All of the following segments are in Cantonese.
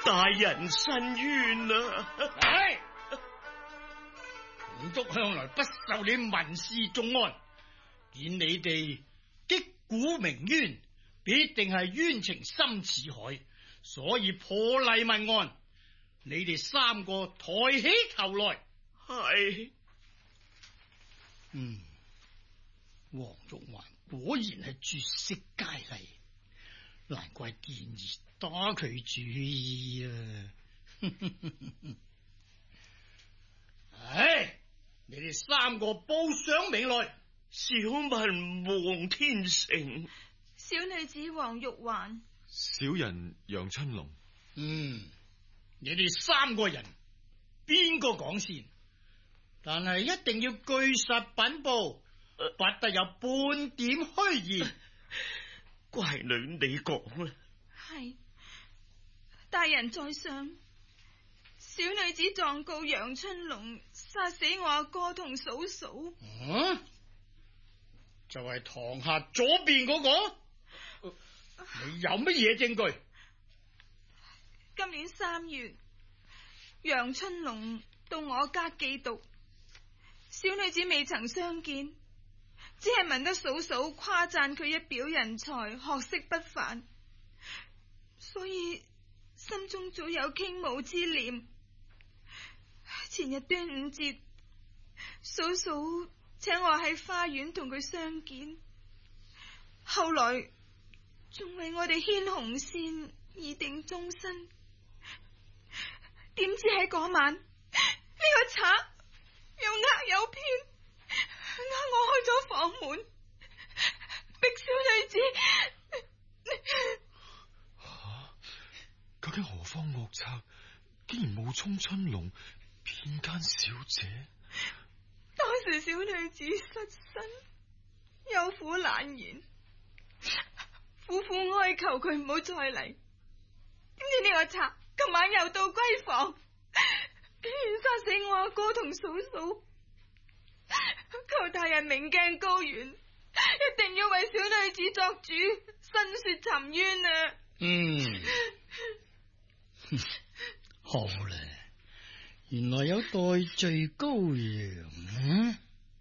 大人伸冤啊！ 係，總督向來不受你民事重案，見你哋擊鼓鳴冤，必定係冤情深似海，所以破例問案。你哋三個抬起頭來。 係。 黃玉環果然係絕色佳麗，難怪建議打佢主意啊！唉，你哋三個報上名來。 小民黃天成， 小女子黃玉環， 小人楊春龍。 你哋三個人邊個講先？但係一定要據實稟報，不得有半點虛言。 乖女你講啦。 係，大人在上，小女子狀告楊春龍殺死我阿哥同嫂嫂。 就係堂下左邊嗰個。你有乜嘢證據？ 今年3月，楊春龍到我家寄讀，小女子未曾相見，只係聞得嫂嫂誇讚佢一表人才，學識不凡，所以心中早有傾慕之念。前日端午節，嫂嫂請我喺花園同佢相見，後來仲為我哋牽紅線，以定終身。點知喺嗰晚，呢個賊又呃又騙，呃我開咗房門，逼小女子。 究竟何方惡賊，竟然冒充春龍騙奸小姐？ 當時小女子失身，有苦難言，苦苦哀求佢唔好再嚟。點知呢個賊今晚又到閨房，竟然殺死我阿哥同嫂嫂。求大人明鏡高懸，一定要為小女子作主，申說尋冤啊！ 好啦，原來有代罪羔羊啊！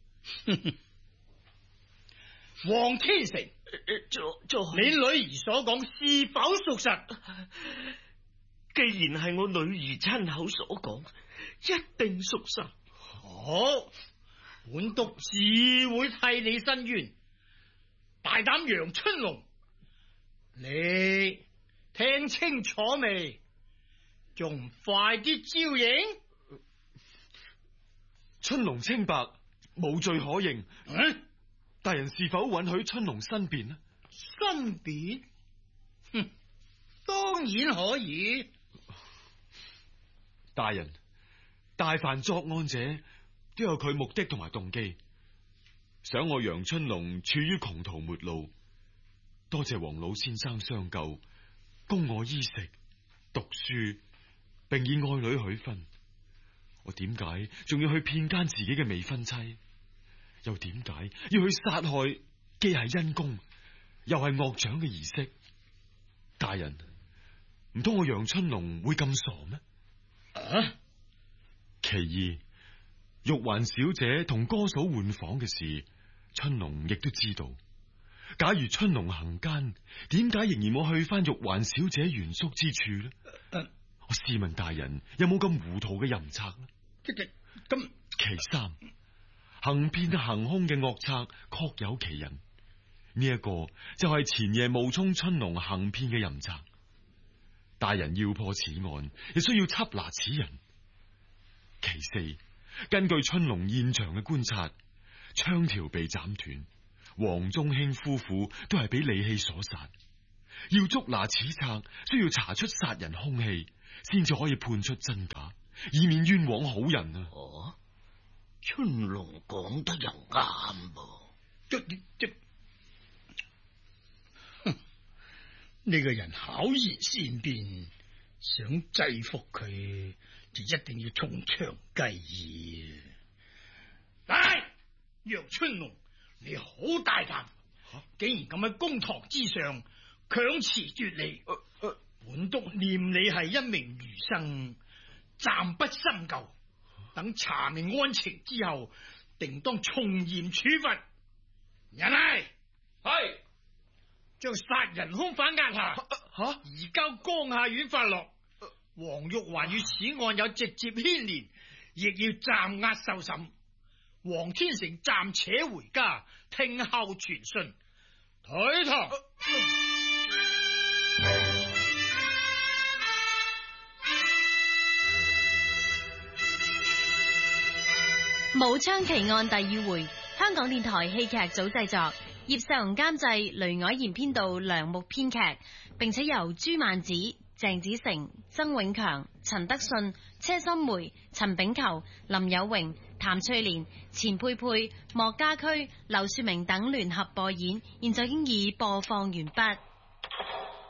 黃天成，你女兒所講是否屬實？ 既然係我女兒親口所講，一定屬實。 好，本督自會替你申冤。大膽楊春龍，你聽清楚未？仲唔快啲招認？ 春龍清白，無罪可認。大人是否允許春龍申辯呢？ 申辯？當然可以。 大人，大凡作案者都有佢目的同埋動機，想我楊春龍處於窮途末路，多謝黃老先生相救，供我衣食讀書，並以愛女許婚。我點解仲要去騙奸自己嘅未婚妻？又點解要去殺害既係恩公又係惡長嘅兒媳？大人，唔通我楊春龍會咁傻咩？其二，玉環小姐同哥嫂換房嘅事，春龍亦都知道。假如春龍行奸，點解仍然冇去翻玉環小姐原宿之處呢？我試問大人，有冇咁糊塗嘅淫賊呢？ 咁其三，行騙行凶嘅惡賊確有其人，呢一個就係前夜冒充春龍行騙嘅淫賊。大人要破此案，亦需要緝拿此人。其四，根據春龍現場嘅觀察，槍條被斬斷，黃宗興夫婦都係俾利器所殺。要捉拿此賊，需要查出殺人凶器，先至可以判出真假，以免冤枉好人啊！ 春龍講得又啱噃。 呢個人巧言善辯，想制服佢就一定要從長計議。唉，楊春龍，你好大膽，竟然敢喺公堂之上強詞奪理！ 本督念你係一名儒生，暫不深究，等查明案情之後，定當從嚴處罰。人嚟， 係將殺人兇犯押下，移交江夏縣法落。黃玉環與此案有直接牽連，亦要暫押受審。黃天成暫且回家，聽候傳訊。退堂。 武昌奇案第2回，香港電台戲劇組製作，葉世雄監製，雷凱賢編導，梁木編劇，並且由朱曼子、鄭子誠、曾永強、陳德信、車心梅、陳炳球、林有榮、譚翠蓮、錢佩佩、莫家駒、劉雪明等聯合播演，現在已經已播放完畢。